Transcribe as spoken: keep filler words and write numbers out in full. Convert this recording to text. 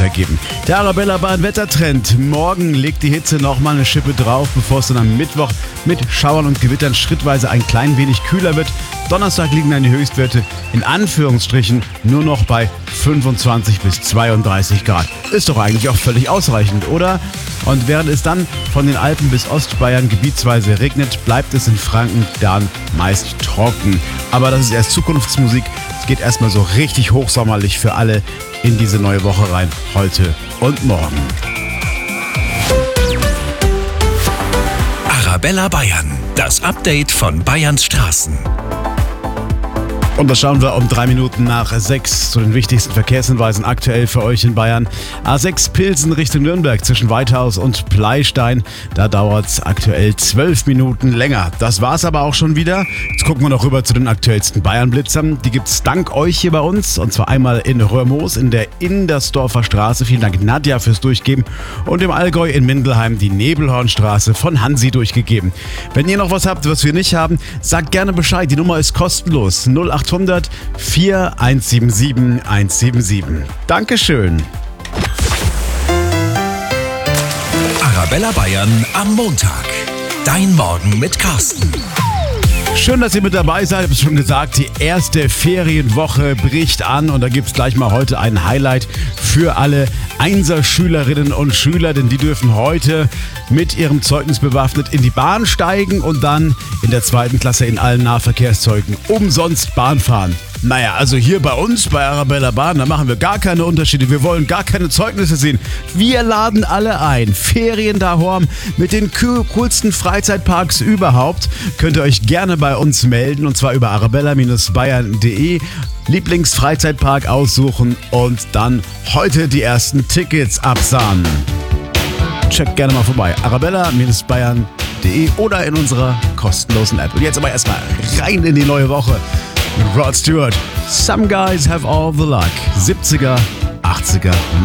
weitergeben. Der Arabella Bahn Wettertrend. Morgen legt die Hitze nochmal eine Schippe drauf, bevor es dann am Mittwoch mit Schauern und Gewittern schrittweise ein klein wenig kühler wird. Donnerstag liegen dann die Höchstwerte in Anführungsstrichen nur noch bei fünfundzwanzig bis zweiunddreißig Grad. Ist doch eigentlich auch völlig ausreichend, oder? Und während es dann von den Alpen bis Ostbayern gebietsweise regnet, bleibt es in Franken dann meist trocken. Aber das ist erst Zukunftsmusik. Es geht erstmal so richtig hochsommerlich für alle in diese neue Woche rein, heute und morgen. Arabella Bayern, das Update von Bayerns Straßen. Und da schauen wir um drei Minuten nach sechs zu den wichtigsten Verkehrshinweisen aktuell für euch in Bayern. A sechs Pilsen Richtung Nürnberg zwischen Weithaus und Pleistein. Da dauert es aktuell zwölf Minuten länger. Das war's aber auch schon wieder. Jetzt gucken wir noch rüber zu den aktuellsten Bayern-Blitzern. Die gibt's dank euch hier bei uns. Und zwar einmal in Röhrmoos in der Indersdorfer Straße. Vielen Dank Nadja fürs Durchgeben. Und im Allgäu in Mindelheim die Nebelhornstraße von Hansi durchgegeben. Wenn ihr noch was habt, was wir nicht haben, sagt gerne Bescheid. Die Nummer ist kostenlos. null acht hundert vier eins sieben sieben eins sieben sieben. Dankeschön. Arabella Bayern am Montag. Dein Morgen mit Carsten. Schön, dass ihr mit dabei seid. Ich habe es schon gesagt, die erste Ferienwoche bricht an und da gibt es gleich mal heute ein Highlight für alle Einser-Schülerinnen und Schüler, denn die dürfen heute mit ihrem Zeugnis bewaffnet in die Bahn steigen und dann in der zweiten Klasse in allen Nahverkehrszeugen umsonst Bahn fahren. Naja, also hier bei uns, bei Arabella Bahn, da machen wir gar keine Unterschiede. Wir wollen gar keine Zeugnisse sehen. Wir laden alle ein. Ferien daheim mit den coolsten Freizeitparks überhaupt. Könnt ihr euch gerne bei uns melden und zwar über arabella Bayern punkt de. Lieblingsfreizeitpark aussuchen und dann heute die ersten Tickets absahnen. Checkt gerne mal vorbei. arabella Bayern punkt de oder in unserer kostenlosen App. Und jetzt aber erstmal rein in die neue Woche. Mit Rod Stewart. Some guys have all the luck. siebziger, achtziger